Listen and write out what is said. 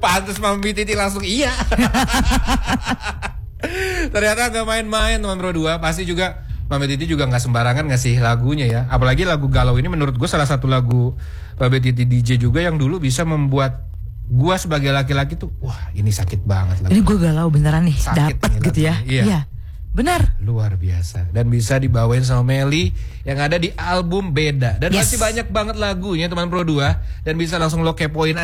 Pantes Mami Titi langsung iya. Ternyata gak main-main teman Pro 2. Pasti juga Mami Titi juga gak sembarangan ngasih lagunya ya. Apalagi lagu Galau ini menurut gue salah satu lagu Mami Titi DJ juga yang dulu bisa membuat gue sebagai laki-laki tuh, wah ini sakit banget lagu. Ini gue galau beneran nih, dapat gitu ya. Iya. Benar. Luar biasa. Dan bisa dibawain sama Melly yang ada di album Beda. Dan masih banyak banget lagunya teman Pro 2. Dan bisa langsung lo kepoin